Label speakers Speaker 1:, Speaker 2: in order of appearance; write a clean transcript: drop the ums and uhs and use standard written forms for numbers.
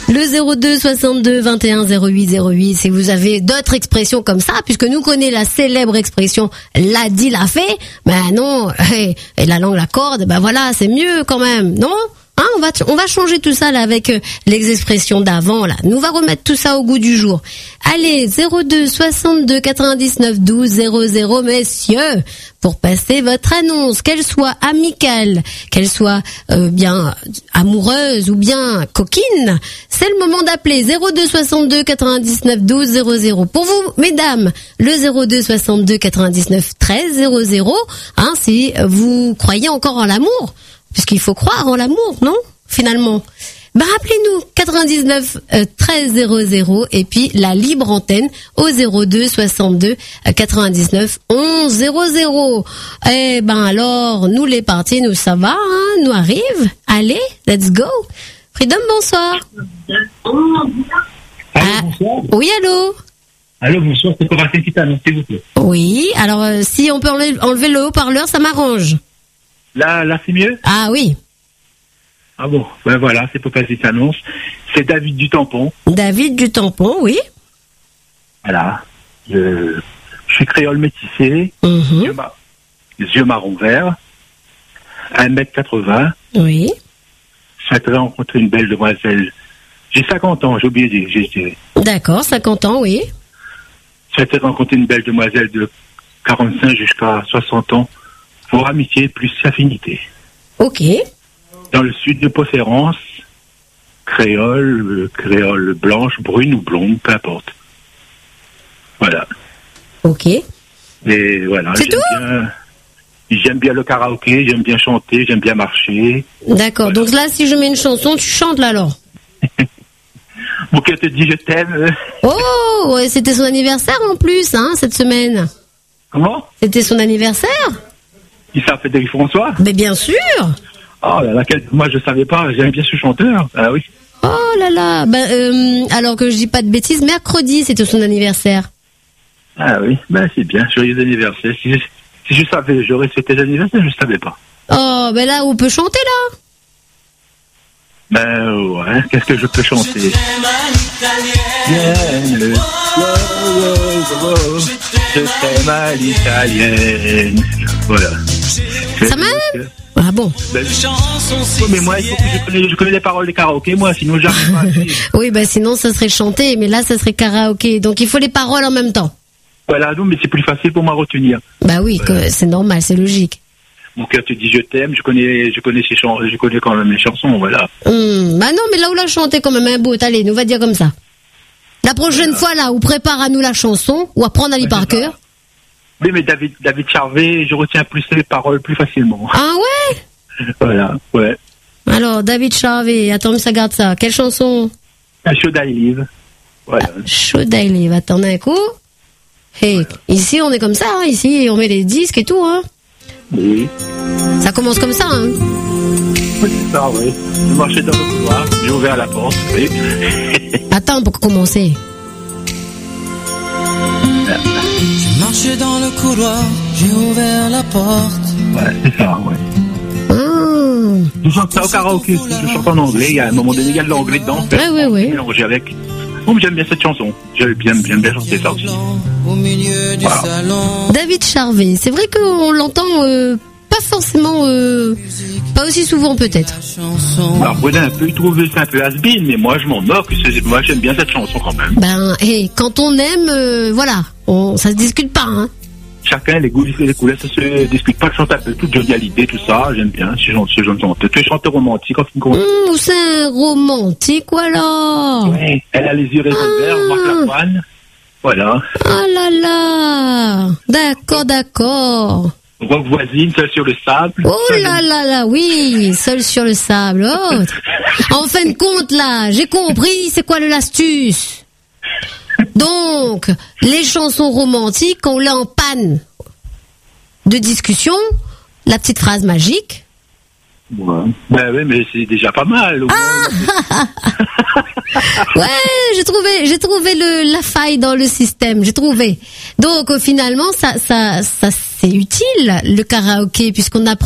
Speaker 1: Le 02 62 21 08 08, si vous avez d'autres expressions comme ça, puisque nous connaissons la célèbre expression l'a dit, l'a fait, ben non, et la langue, la corde, ben voilà, c'est mieux quand même, non? Hein, on va changer tout ça là avec les expressions d'avant là. Nous va remettre tout ça au goût du jour. Allez, 02 62 99 12 00, messieurs, pour passer votre annonce, qu'elle soit amicale, qu'elle soit bien amoureuse ou bien coquine, c'est le moment d'appeler 02 62 99 12 00. Pour vous, mesdames, le 02 62 99 13 00, hein, si vous croyez encore en l'amour. Puisqu'il faut croire en l'amour, non? Finalement. Ben, appelez-nous 99 13 00 et puis la libre antenne au 02 62 99 11 00. Eh ben alors, nous les partis, nous ça va, hein, nous arrive. Allez, let's go. Freedom, bonsoir.
Speaker 2: Bonsoir.
Speaker 1: Oui, allô?
Speaker 2: Allô, bonsoir, c'est pour passer une petite annonce, s'il vous plaît.
Speaker 1: Oui, alors si on peut enlever le haut-parleur, ça m'arrange.
Speaker 2: Là, c'est mieux?
Speaker 1: Ah oui.
Speaker 2: Ah bon, ben voilà, c'est pour passer cette annonce. C'est David du Tampon.
Speaker 1: David du Tampon, oui.
Speaker 2: Voilà. Je suis créole métissé, yeux marron vert, 1m80.
Speaker 1: Oui.
Speaker 2: Je souhaiterais rencontrer une belle demoiselle. J'ai 50 ans, j'ai oublié de dire.
Speaker 1: D'accord, 50 ans, oui.
Speaker 2: Je souhaiterais rencontrer une belle demoiselle de 45 jusqu'à 60 ans. Pour amitié plus affinité.
Speaker 1: Ok.
Speaker 2: Dans le sud de Possérance, créole blanche, brune ou blonde, peu importe. Voilà.
Speaker 1: Ok.
Speaker 2: Et voilà.
Speaker 1: C'est tout?
Speaker 2: J'aime bien le karaoké, j'aime bien chanter, j'aime bien marcher.
Speaker 1: D'accord.
Speaker 2: Voilà.
Speaker 1: Donc là, si je mets une chanson, tu chantes là alors?
Speaker 2: Mon cœur te dit je t'aime.
Speaker 1: Oh, ouais, c'était son anniversaire en plus, hein, cette semaine.
Speaker 2: Comment?
Speaker 1: C'était son anniversaire?
Speaker 2: Il s'appelle Frédéric François?
Speaker 1: Mais bien sûr.
Speaker 2: Oh là là, moi je savais pas, j'aime bien ce chanteur. Ah oui.
Speaker 1: Oh là là. Ben, alors que je dis pas de bêtises, mercredi, c'était son anniversaire.
Speaker 2: Ah oui, ben c'est bien, joyeux anniversaire. Si je savais, j'aurais fêté l'anniversaire, je savais pas.
Speaker 1: Oh, ben là, on peut chanter là.
Speaker 2: Ben ouais, qu'est-ce que je peux chanter? Je t'aime à l'italienne. Voilà.
Speaker 1: Ça même? Ah bon?
Speaker 2: Mais moi, il faut que je connais les paroles des karaokés, moi, sinon j'arrive pas à suivre.
Speaker 1: Oui, ben sinon ça serait chanté, mais là ça serait karaoké. Donc il faut les paroles en même temps.
Speaker 2: Voilà, non, mais c'est plus facile pour moi à retenir.
Speaker 1: Bah oui,
Speaker 2: Voilà.
Speaker 1: c'est normal, c'est logique.
Speaker 2: Mon cœur te dit je t'aime, je connais je connais quand même les chansons, voilà.
Speaker 1: Bah non, mais là où la chanter quand même un bout, allez, nous va dire comme ça. La prochaine fois là, où prépare à nous la chanson, ou apprendre à lire par cœur.
Speaker 2: Oui, mais David Charvet, je retiens plus les paroles plus facilement.
Speaker 1: Ah ouais?
Speaker 2: Voilà, ouais.
Speaker 1: Alors, David Charvet, attends, ça garde ça. Quelle chanson?
Speaker 2: Should I Live. Voilà.
Speaker 1: Should I Live. Attendez un coup. Hey, ici on est comme ça, hein, ici on met les disques et tout, hein.
Speaker 2: Oui.
Speaker 1: Ça commence comme ça, hein.
Speaker 2: Oui, c'est ça, oui. Je marchais dans le couloir, j'ai ouvert la porte, oui.
Speaker 1: Attends, pour commencer.
Speaker 3: J'ai marché dans le couloir, j'ai ouvert la porte.
Speaker 2: Ouais, c'est ça, ouais. Je chante ça au karaoké, je chante en anglais, il y a un moment donné, il y a de l'anglais dedans.
Speaker 1: Ouais.
Speaker 2: Mélangé avec. Oh, j'aime bien cette chanson. J'aime bien chanter ça aussi.
Speaker 3: Au milieu du salon.
Speaker 1: David Charvet, c'est vrai qu'on l'entend pas forcément, pas aussi souvent peut-être.
Speaker 2: Alors, vous un peu trouvé ça un peu has-been, mais moi je m'en moque. Moi j'aime bien cette chanson quand même.
Speaker 1: Ben, quand on aime, voilà, ça se discute pas, hein.
Speaker 2: Chacun les goûts, les couleurs, ça se discute pas. Je chante un peu toute jovialité, tout ça. J'aime bien ce genre de chanteur. Tu es chanteur romantique en fin de compte.
Speaker 1: C'est un romantique, voilà.
Speaker 2: Oui, elle a les yeux révolver, Marc Lavoine. Voilà.
Speaker 1: Ah là là. D'accord.
Speaker 2: Rock voisine, seule sur le sable.
Speaker 1: Oh là là, oui, seul sur le sable. Oh. En fin de compte, là, j'ai compris, c'est quoi l'astuce. Donc, les chansons romantiques, quand on l'a en panne de discussion, la petite phrase magique.
Speaker 2: Ouais. Ben oui, mais c'est déjà pas mal.
Speaker 1: Ouais, j'ai trouvé la faille dans le système, j'ai trouvé. Donc, finalement, ça c'est utile, le karaoké, puisqu'on apprend